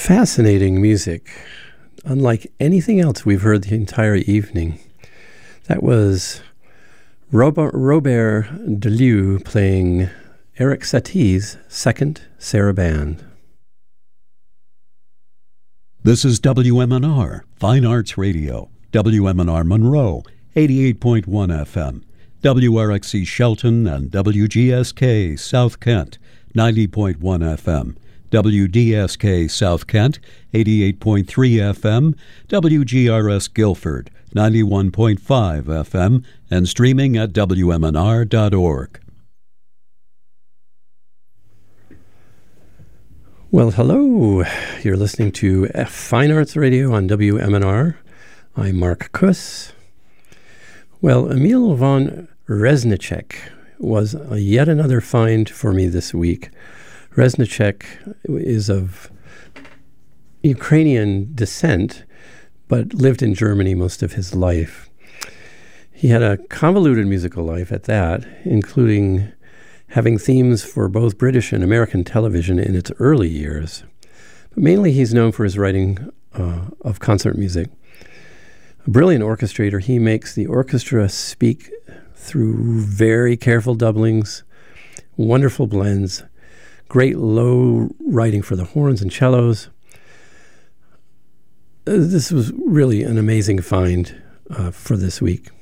Fascinating music, unlike anything else we've heard the entire evening. That was Robert Deleu playing Eric Satie's Second Sarabande. This is WMNR, Fine Arts Radio, WMNR Monroe, 88.1 FM, WRXC Shelton and WGSK South Kent, 90.1 FM, WDSK South Kent, 88.3 FM, WGRS Guilford, 91.5 FM, and streaming at WMNR.org. Well, hello. You're listening to Fine Arts Radio on WMNR. I'm Mark Kuss. Well, Emil von Reznicek was yet another find for me this week. Reznicek is of Ukrainian descent, but lived in Germany most of his life. He had a convoluted musical life at that, including having themes for both British and American television in its early years. But mainly he's known for his writing of concert music. A brilliant orchestrator, he makes the orchestra speak through very careful doublings, wonderful blends, great low writing for the horns and cellos. This was really an amazing find for this week.